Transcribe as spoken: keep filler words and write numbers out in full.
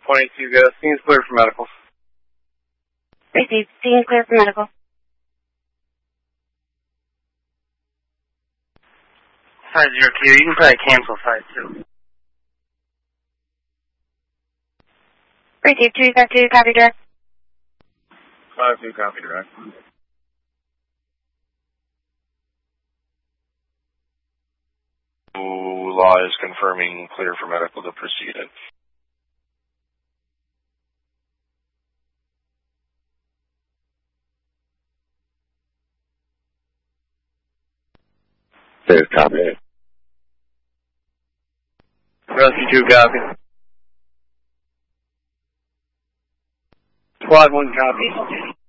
twenty-two, go. Scene's clear for medical. Received. Scene clear for medical. five zero Q, you can probably cancel five two. Received. two five two, copy direct. five two, copy direct. Law is confirming clear for medical to proceed in. Clear, copy. Rescue two, copy. Squad one, copy.